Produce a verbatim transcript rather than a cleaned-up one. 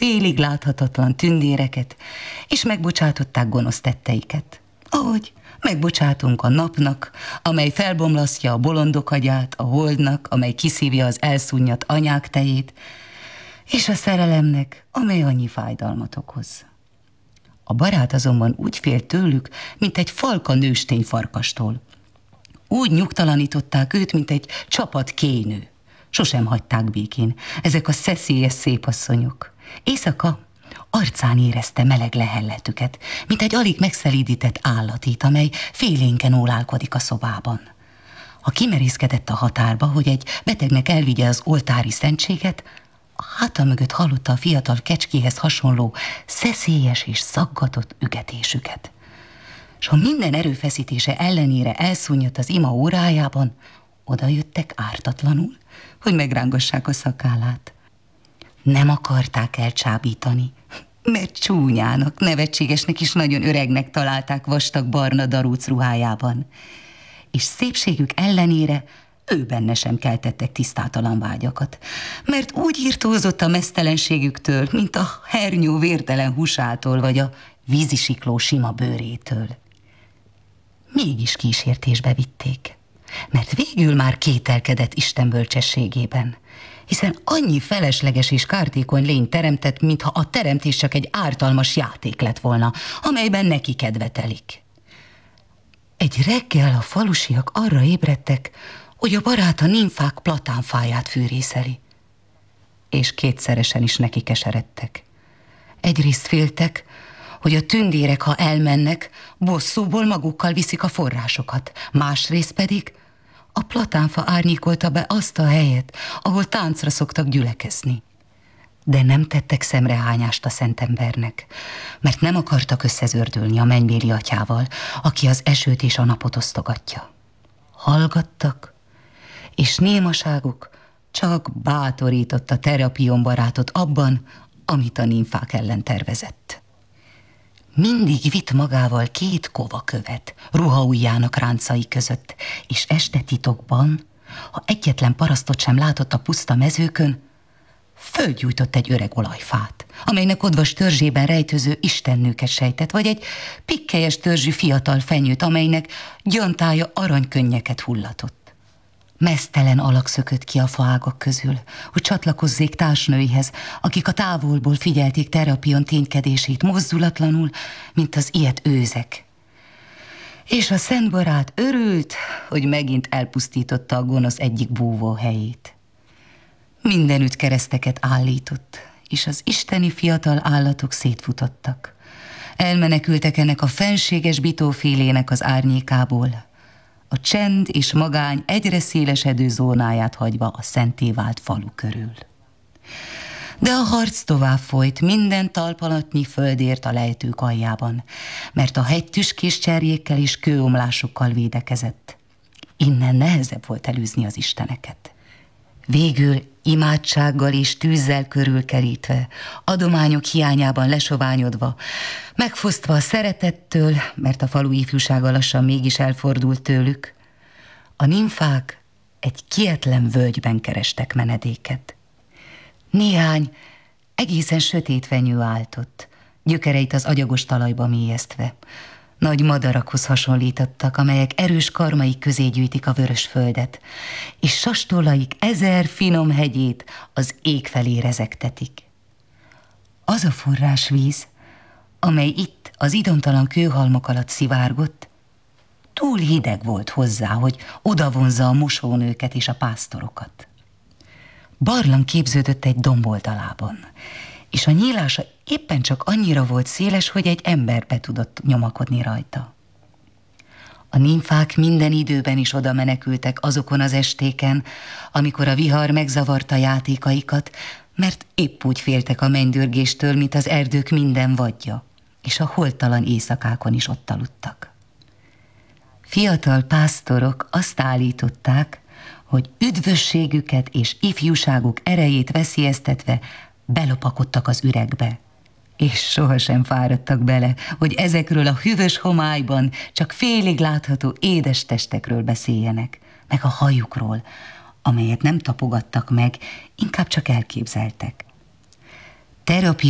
félig láthatatlan tündéreket, és megbocsátották gonosz tetteiket. Ahogy megbocsátunk a napnak, amely felbomlasztja a bolondok agyát, a holdnak, amely kiszívja az elszúnnyat anyák tejét, és a szerelemnek, amely annyi fájdalmat okoz. A barát azonban úgy félt tőlük, mint egy falka nőstény farkastól. Úgy nyugtalanították őt, mint egy csapat kénő. Sosem hagyták békén ezek a szeszélyes szépasszonyok. Éjszaka arcán érezte meleg lehelletüket, mint egy alig megszelídített állatét, amely félénken ólálkodik a szobában. Ha kimerészkedett a határba, hogy egy betegnek elvigye az oltári szentséget, a háta mögött hallotta a fiatal kecskéhez hasonló szeszélyes és szaggatott ügetésüket. S ha minden erőfeszítése ellenére elszúnyadt az ima órájában, odajöttek ártatlanul, hogy megrángassák a szakállát. Nem akarták elcsábítani, mert csúnyának, nevetségesnek és nagyon öregnek találták vastag barna darúc ruhájában, és szépségük ellenére ő benne sem keltettek tisztátalan vágyakat, mert úgy írtózott a meztelenségüktől, mint a hernyó vértelen húsától, vagy a vízisikló sima bőrétől. Mégis kísértésbe vitték, mert végül már kételkedett Isten bölcsességében, hiszen annyi felesleges és kártékony lény teremtett, mintha a teremtés csak egy ártalmas játék lett volna, amelyben neki kedve telik. Egy reggel a falusiak arra ébredtek, hogy a baráta nimfák platánfáját fűrészeli, és kétszeresen is neki keseredtek. Egyrészt féltek, hogy a tündérek, ha elmennek, bosszúból magukkal viszik a forrásokat, másrészt pedig a platánfa árnyékolta be azt a helyet, ahol táncra szoktak gyülekezni. De nem tettek szemrehányást a szentembernek, mert nem akartak összezördülni a mennybéli atyával, aki az esőt és a napot osztogatja. Hallgattak, és némaságuk csak bátorította Terapion barátot abban, amit a nimfák ellen tervezett. Mindig vitt magával két kovakövet ruhaujjának ráncai között, és este titokban, ha egyetlen parasztot sem látott a puszta mezőkön, fölgyújtott egy öreg olajfát, amelynek odvas törzsében rejtőző istennőket sejtett, vagy egy pikkelyes törzsű fiatal fenyőt, amelynek gyantája aranykönnyeket hullatott. Meztelen alak szökött ki a faágak közül, hogy csatlakozzék társnőihez, akik a távolból figyelték Terapion ténykedését mozdulatlanul, mint az ilyet őzek. És a szent barát örült, hogy megint elpusztította a gonosz egyik búvó helyét. Mindenütt kereszteket állított, és az isteni fiatal állatok szétfutottak. Elmenekültek ennek a fenséges bitófélének az árnyékából, a csend és magány egyre szélesedő zónáját hagyva a szenté vált falu körül. De a harc tovább folyt minden talpalatnyi földért a lejtők aljában, mert a hegy tüskés cserjékkel és kőomlásokkal védekezett. Innen nehezebb volt elűzni az isteneket. Végül imádsággal és tűzzel körülkerítve, adományok hiányában lesoványodva, megfosztva a szeretettől, mert a falu ifjúsága lassan mégis elfordult tőlük, a nimfák egy kietlen völgyben kerestek menedéket. Néhány egészen sötét fenyő áltott, gyökereit az agyagos talajba mélyeztve. Nagy madarakhoz hasonlítottak, amelyek erős karmaik közé gyűjtik a vörös földet, és sastollaik ezer finom hegyét az ég felé rezegtetik. Az a forrásvíz, amely itt az idomtalan kőhalmok alatt szivárgott, túl hideg volt hozzá, hogy odavonzza a mosónőket és a pásztorokat. Barlang képződött egy domboldalában, és a nyílása éppen csak annyira volt széles, hogy egy ember be tudott nyomakodni rajta. A nimfák minden időben is oda menekültek azokon az estéken, amikor a vihar megzavarta játékaikat, mert épp úgy féltek a mennydörgéstől, mint az erdők minden vadja, és a holttalan éjszakákon is ott aludtak. Fiatal pásztorok azt állították, hogy üdvösségüket és ifjúságuk erejét veszélyeztetve belopakodtak az üregbe, és sohasem fáradtak bele, hogy ezekről a hűvös homályban csak félig látható édes testekről beszéljenek, meg a hajukról, amelyet nem tapogattak meg, inkább csak elképzeltek. Terapion